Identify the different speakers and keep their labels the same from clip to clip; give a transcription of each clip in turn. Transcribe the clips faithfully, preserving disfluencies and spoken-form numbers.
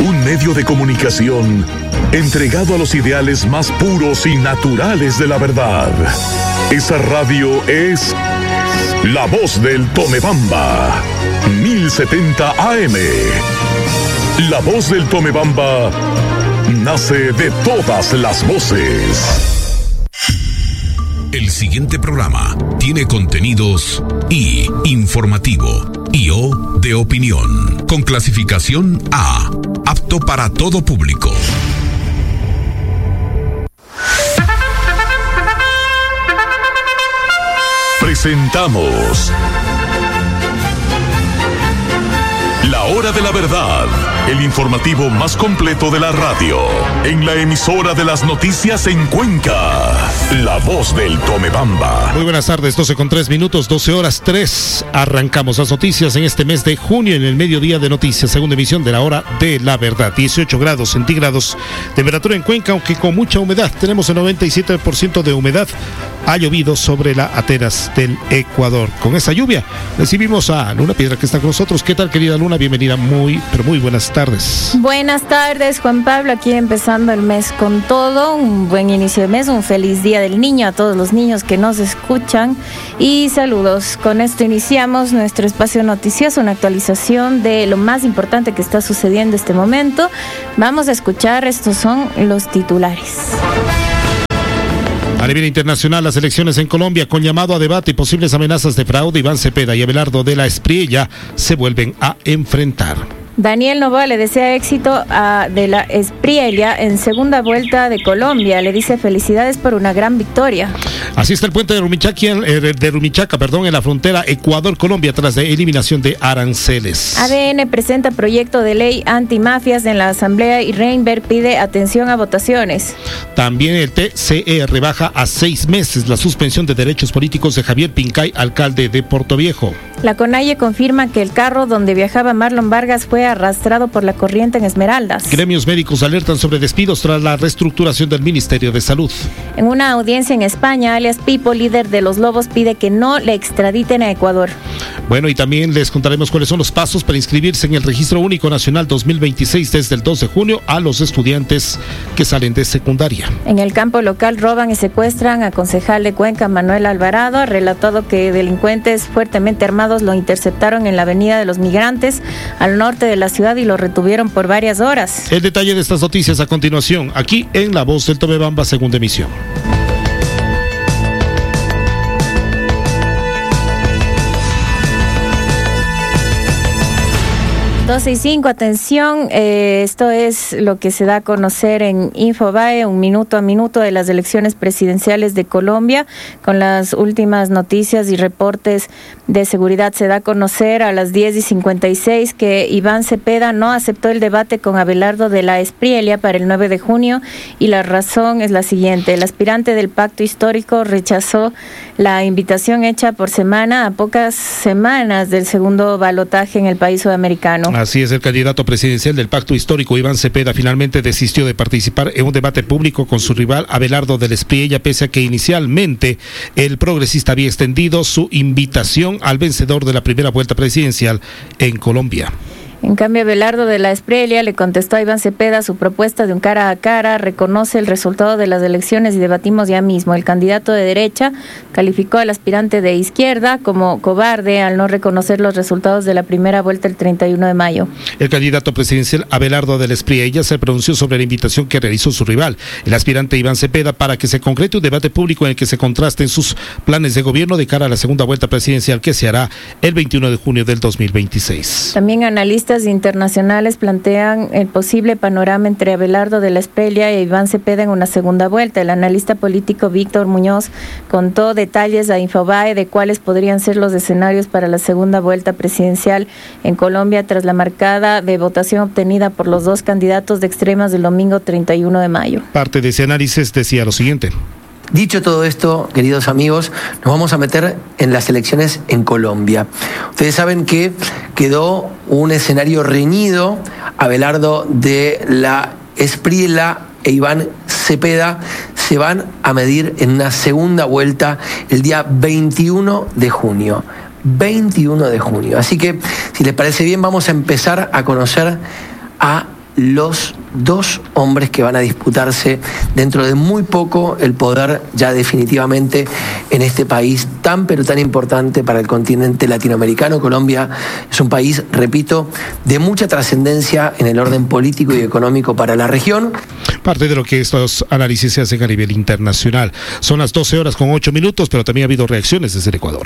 Speaker 1: Un medio de comunicación entregado a los ideales más puros y naturales de la verdad. Esa radio es La Voz del Tomebamba, mil setenta A M. La Voz del Tomebamba nace de todas las voces.
Speaker 2: El siguiente programa tiene contenidos I informativo y O de opinión, con clasificación A, apto para todo público.
Speaker 1: Presentamos La Hora de la Verdad, el informativo más completo de la radio, en la emisora de las noticias en Cuenca, La Voz del Tomebamba.
Speaker 3: Muy buenas tardes, doce con tres minutos, doce horas tres. Arrancamos las noticias en este mes de junio, en el mediodía de noticias, segunda emisión de La Hora de la Verdad. dieciocho grados centígrados, temperatura en Cuenca, aunque con mucha humedad. Tenemos el noventa y siete por ciento de humedad. Ha llovido sobre la Atenas del Ecuador. Con esa lluvia recibimos a Luna Piedra, que está con nosotros. ¿Qué tal, querida Luna? Bienvenida, muy, pero muy buenas tardes.
Speaker 4: Buenas tardes, Juan Pablo, aquí empezando el mes con todo. Un buen inicio de mes, un feliz Día del Niño a todos los niños que nos escuchan. Y saludos. Con esto iniciamos nuestro espacio noticioso, una actualización de lo más importante que está sucediendo en este momento. Vamos a escuchar, estos son los titulares.
Speaker 3: A nivel internacional, las elecciones en Colombia, con llamado a debate y posibles amenazas de fraude, Iván Cepeda y Abelardo de la Espriella se vuelven a enfrentar.
Speaker 4: Daniel Noboa le desea éxito a de la Espriella en segunda vuelta de Colombia. Le dice felicidades por una gran victoria.
Speaker 3: Así está el puente de Rumichaca, de Rumichaca, perdón, en la frontera Ecuador-Colombia tras la eliminación de aranceles.
Speaker 4: A D N presenta proyecto de ley antimafias en la Asamblea y Reinberg pide atención a votaciones.
Speaker 3: También el T C E rebaja a seis meses la suspensión de derechos políticos de Javier Pincay, alcalde de Portoviejo.
Speaker 4: La CONAIE confirma que el carro donde viajaba Marlon Vargas fue arrastrado por la corriente en Esmeraldas.
Speaker 3: Gremios médicos alertan sobre despidos tras la reestructuración del Ministerio de Salud.
Speaker 4: En una audiencia en España, alias Pipo, líder de los Lobos, pide que no le extraditen a Ecuador.
Speaker 3: Bueno, y también les contaremos cuáles son los pasos para inscribirse en el Registro Único Nacional dos mil veintiséis desde el dos de junio a los estudiantes que salen de secundaria.
Speaker 4: En el campo local roban y secuestran a concejal de Cuenca, Manuel Alvarado. Ha relatado que delincuentes fuertemente armados lo interceptaron en la Avenida de los Migrantes, al norte de la ciudad, y lo retuvieron por varias horas.
Speaker 3: El detalle de estas noticias a continuación, aquí en La Voz del Tomebamba, segunda emisión.
Speaker 4: doce y cinco, atención, eh, esto es lo que se da a conocer en Infobae, un minuto a minuto de las elecciones presidenciales de Colombia, con las últimas noticias y reportes de seguridad. Se da a conocer a las diez y cincuenta y seis que Iván Cepeda no aceptó el debate con Abelardo de la Espriella para el nueve de junio, y la razón es la siguiente: el aspirante del Pacto Histórico rechazó la invitación hecha por Semana a pocas semanas del segundo balotaje en el país sudamericano.
Speaker 3: Así es, el candidato presidencial del Pacto Histórico, Iván Cepeda, finalmente desistió de participar en un debate público con su rival Abelardo de la Espriella, pese a que inicialmente el progresista había extendido su invitación al vencedor de la primera vuelta presidencial en Colombia.
Speaker 4: En cambio, Abelardo de la Espriella le contestó a Iván Cepeda su propuesta de un cara a cara, reconoce el resultado de las elecciones y debatimos ya mismo. El candidato de derecha calificó al aspirante de izquierda como cobarde al no reconocer los resultados de la primera vuelta el treinta y uno de mayo.
Speaker 3: El candidato presidencial Abelardo de la Espriella se pronunció sobre la invitación que realizó su rival, el aspirante Iván Cepeda, para que se concrete un debate público en el que se contrasten sus planes de gobierno de cara a la segunda vuelta presidencial que se hará el veintiuno de junio del dos mil veintiséis.
Speaker 4: También analistas internacionales plantean el posible panorama entre Abelardo de la Espriella e Iván Cepeda en una segunda vuelta. El analista político Víctor Muñoz contó detalles a Infobae de cuáles podrían ser los escenarios para la segunda vuelta presidencial en Colombia tras la marcada de votación obtenida por los dos candidatos de extremas del domingo treinta y uno de mayo.
Speaker 3: Parte de ese análisis decía lo siguiente:
Speaker 5: Dicho todo esto, queridos amigos, nos vamos a meter en las elecciones en Colombia. Ustedes saben que quedó un escenario reñido. Abelardo de la Espriella e Iván Cepeda se van a medir en una segunda vuelta el día veintiuno de junio. veintiuno de junio. Así que, si les parece bien, vamos a empezar a conocer a los dos hombres que van a disputarse dentro de muy poco el poder ya definitivamente en este país tan pero tan importante para el continente latinoamericano. Colombia es un país, repito, de mucha trascendencia en el orden político y económico para la región.
Speaker 3: Parte de lo que estos análisis se hacen a nivel internacional. Son las doce horas con ocho minutos, pero también ha habido reacciones desde el Ecuador.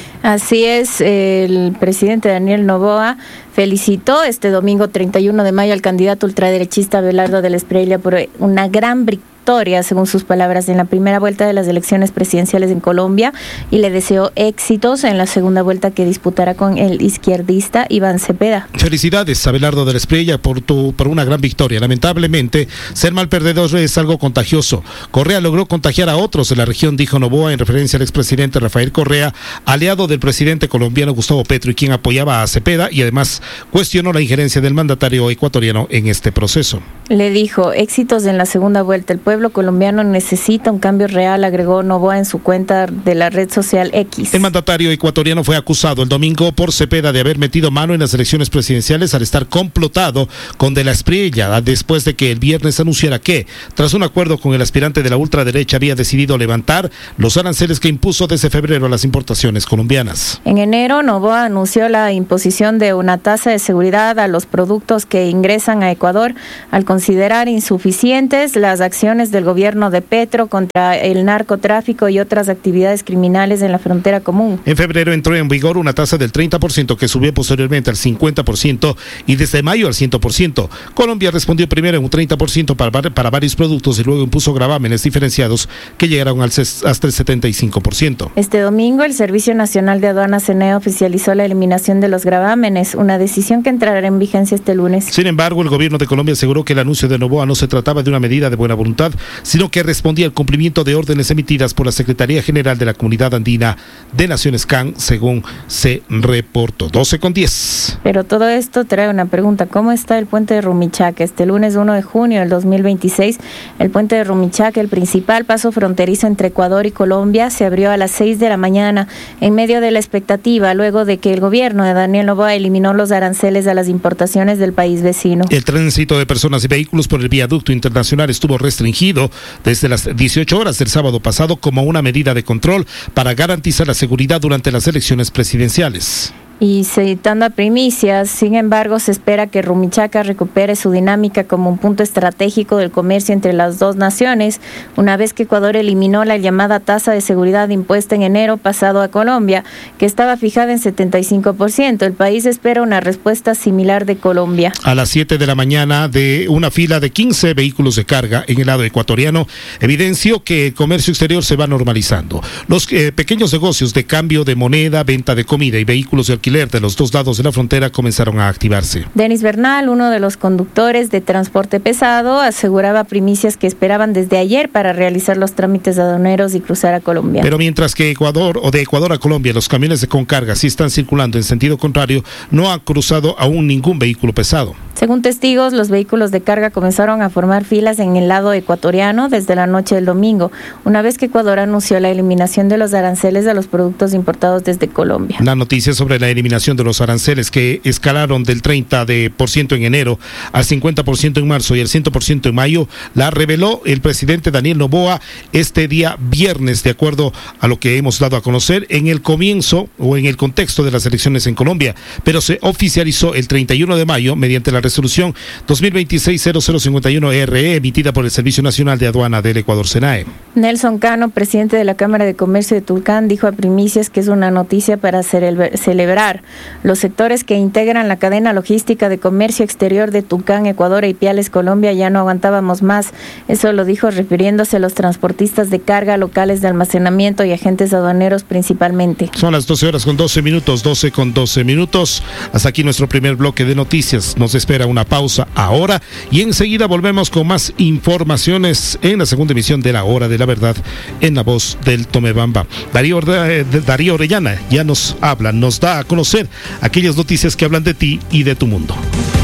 Speaker 4: Así es, el presidente Daniel Noboa felicitó este domingo treinta y uno de mayo al candidato ultraderechista Abelardo de la Espriella por una gran victoria, según sus palabras, en la primera vuelta de las elecciones presidenciales en Colombia, y le deseó éxitos en la segunda vuelta que disputará con el izquierdista Iván Cepeda.
Speaker 3: Felicidades, Abelardo de la Espriella, por tu por una gran victoria. Lamentablemente, ser mal perdedor es algo contagioso. Correa logró contagiar a otros de la región, dijo Noboa en referencia al expresidente Rafael Correa, aliado del presidente colombiano Gustavo Petro y quien apoyaba a Cepeda, y además cuestionó la injerencia del mandatario ecuatoriano en este proceso.
Speaker 4: Le dijo, éxitos en la segunda vuelta. El pueblo colombiano necesita un cambio real, agregó Noboa en su cuenta de la red social X.
Speaker 3: El mandatario ecuatoriano fue acusado el domingo por Cepeda de haber metido mano en las elecciones presidenciales al estar complotado con de la Espriella, después de que el viernes anunciara que, tras un acuerdo con el aspirante de la ultraderecha, había decidido levantar los aranceles que impuso desde febrero a las importaciones colombianas.
Speaker 4: En enero, Noboa anunció la imposición de una tasa de seguridad a los productos que ingresan a Ecuador al considerar insuficientes las acciones del gobierno de Petro contra el narcotráfico y otras actividades criminales en la frontera común.
Speaker 3: En febrero entró en vigor una tasa del treinta por ciento que subió posteriormente al cincuenta por ciento y desde mayo al cien por ciento. Colombia respondió primero en un treinta por ciento para, para varios productos y luego impuso gravámenes diferenciados que llegaron al, hasta el setenta y cinco por ciento.
Speaker 4: Este domingo el Servicio Nacional de Aduanas C N E oficializó la eliminación de los gravámenes, una decisión que entrará en vigencia este lunes.
Speaker 3: Sin embargo, el gobierno de Colombia aseguró que el anuncio de Noboa no se trataba de una medida de buena voluntad, sino que respondía al cumplimiento de órdenes emitidas por la Secretaría General de la Comunidad Andina de Naciones C A N, según se reportó. doce con diez.
Speaker 4: Pero todo esto trae una pregunta: ¿cómo está el puente de Rumichaca? Este lunes uno de junio del dos mil veintiséis, el puente de Rumichaca, el principal paso fronterizo entre Ecuador y Colombia, se abrió a las seis de la mañana en medio de la expectativa, luego de que el gobierno de Daniel Noboa eliminó los aranceles a las importaciones del país vecino.
Speaker 3: El tránsito de personas y vehículos por el viaducto internacional estuvo restringido desde las dieciocho horas del sábado pasado como una medida de control para garantizar la seguridad durante las elecciones presidenciales.
Speaker 4: Y citando a Primicias, sin embargo, se espera que Rumichaca recupere su dinámica como un punto estratégico del comercio entre las dos naciones, una vez que Ecuador eliminó la llamada tasa de seguridad impuesta en enero pasado a Colombia, que estaba fijada en setenta y cinco por ciento. El país espera una respuesta similar de Colombia.
Speaker 3: A las siete de la mañana, de una fila de quince vehículos de carga en el lado ecuatoriano evidenció que el comercio exterior se va normalizando. Los eh, pequeños negocios de cambio de moneda, venta de comida y vehículos de alquiler de los dos lados de la frontera comenzaron a activarse.
Speaker 4: Denis Bernal, uno de los conductores de transporte pesado, aseguraba a Primicias que esperaban desde ayer para realizar los trámites aduaneros y cruzar a Colombia.
Speaker 3: Pero mientras que Ecuador o de Ecuador a Colombia los camiones de Concarga sí están circulando en sentido contrario, no han cruzado aún ningún vehículo pesado.
Speaker 4: Según testigos, los vehículos de carga comenzaron a formar filas en el lado ecuatoriano desde la noche del domingo, una vez que Ecuador anunció la eliminación de los aranceles a los productos importados desde Colombia.
Speaker 3: La noticia sobre la eliminación de los aranceles, que escalaron del treinta por ciento en enero al cincuenta por ciento en marzo y al cien por ciento en mayo, la reveló el presidente Daniel Noboa este día viernes, de acuerdo a lo que hemos dado a conocer en el comienzo o en el contexto de las elecciones en Colombia, pero se oficializó el treinta y uno de mayo mediante la resolución dos mil veintiséis cero cero cincuenta y uno R E emitida por el Servicio Nacional de Aduana del Ecuador, SENAE.
Speaker 4: Nelson Cano, presidente de la Cámara de Comercio de Tulcán, dijo a Primicias que es una noticia para celebrar. Los sectores que integran la cadena logística de comercio exterior de Tulcán, Ecuador e Ipiales, Colombia, ya no aguantábamos más. Eso lo dijo refiriéndose a los transportistas de carga, locales de almacenamiento y agentes aduaneros principalmente.
Speaker 3: Son las doce horas con doce minutos, doce con doce minutos. Hasta aquí nuestro primer bloque de noticias. Nos espera una pausa ahora y enseguida volvemos con más informaciones en la segunda emisión de La Hora de la Verdad en la voz del Tomebamba. Darío, Darío Orellana ya nos habla, nos da a conocer aquellas noticias que hablan de ti y de tu mundo.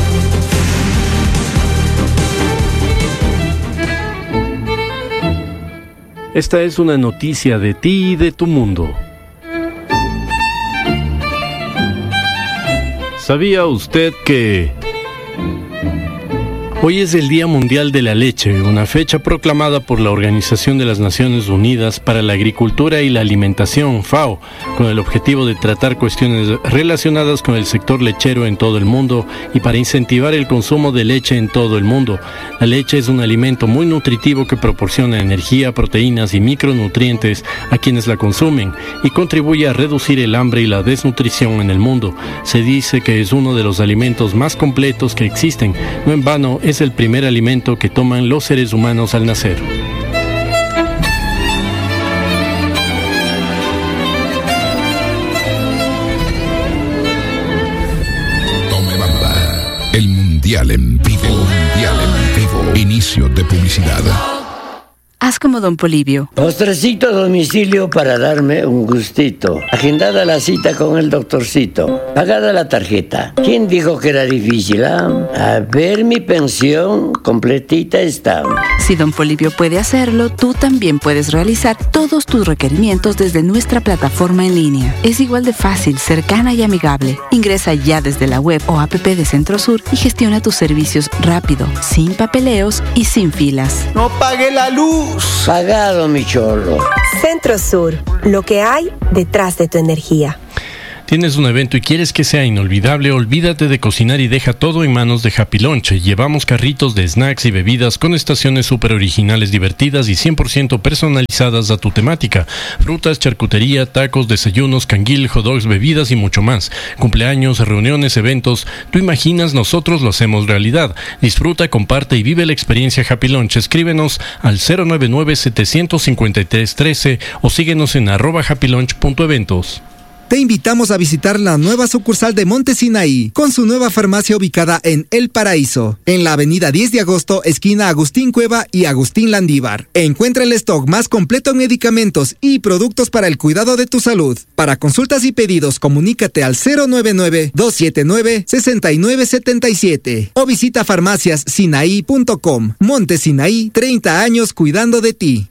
Speaker 6: Esta es una noticia de ti y de tu mundo. ¿Sabía usted que Hoy es el Día Mundial de la Leche, una fecha proclamada por la Organización de las Naciones Unidas para la Agricultura y la Alimentación, FAO, con el objetivo de tratar cuestiones relacionadas con el sector lechero en todo el mundo y para incentivar el consumo de leche en todo el mundo. La leche es un alimento muy nutritivo que proporciona energía, proteínas y micronutrientes a quienes la consumen y contribuye a reducir el hambre y la desnutrición en el mundo. Se dice que es uno de los alimentos más completos que existen. No en vano, es el primer alimento que toman los seres humanos al nacer.
Speaker 2: Tomebamba, el mundial en vivo, mundial en vivo. Inicio de publicidad.
Speaker 7: Haz como Don Polibio.
Speaker 8: Postrecito a domicilio para darme un gustito. Agendada la cita con el doctorcito. Pagada la tarjeta. ¿Quién dijo que era difícil, ah? A ver, mi pensión completita está.
Speaker 7: Si Don Polibio puede hacerlo, tú también puedes realizar todos tus requerimientos desde nuestra plataforma en línea. Es igual de fácil, cercana y amigable. Ingresa ya desde la web o app de Centrosur y gestiona tus servicios rápido, sin papeleos y sin filas.
Speaker 5: ¡No pague la luz!
Speaker 8: Pagado, mi chorro.
Speaker 9: Centrosur, lo que hay detrás de tu energía.
Speaker 6: ¿Tienes un evento y quieres que sea inolvidable? Olvídate de cocinar y deja todo en manos de Happy Lunch. Llevamos carritos de snacks y bebidas con estaciones súper originales, divertidas y cien por ciento personalizadas a tu temática. Frutas, charcutería, tacos, desayunos, canguil, hot dogs, bebidas y mucho más. Cumpleaños, reuniones, eventos. Tú imaginas, nosotros lo hacemos realidad. Disfruta, comparte y vive la experiencia Happy Lunch. Escríbenos al cero nueve nueve, siete cinco tres, uno tres o síguenos en arroba happylunch punto eventos.
Speaker 10: Te invitamos a visitar la nueva sucursal de Monte Sinaí, con su nueva farmacia ubicada en El Paraíso, en la avenida diez de agosto, esquina Agustín Cueva y Agustín Landívar. Encuentra el stock más completo en medicamentos y productos para el cuidado de tu salud. Para consultas y pedidos, comunícate al cero nueve nueve, dos siete nueve, seis nueve siete siete o visita farmacias sinaí punto com. Monte Sinaí, treinta años cuidando de ti.